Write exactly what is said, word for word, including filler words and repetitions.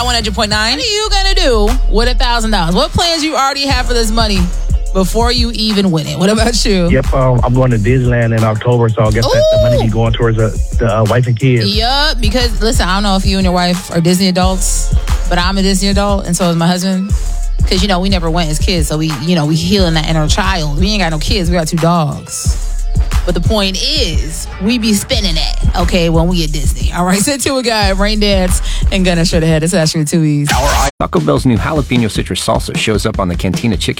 one hundred point nine. What are you going to do with one thousand dollars? What plans you already have for this money before you even win it? What about you? Yep, um, I'm going to Disneyland in October, so I guess that the money be going towards the, the uh, wife and kids. Yup, because listen, I don't know if you and your wife are Disney adults, but I'm a Disney adult, and so is my husband. Because, you know, we never went as kids, so we, you know, we healing that inner child. We ain't got no kids, we got two dogs. But the point is, we be spending that, okay, when we at Disney. All right, send to a guy, Rain Dance, and Gunna straight ahead. It's Ashley Tui. Taco Bell's new jalapeno citrus salsa shows up on the Cantina chicken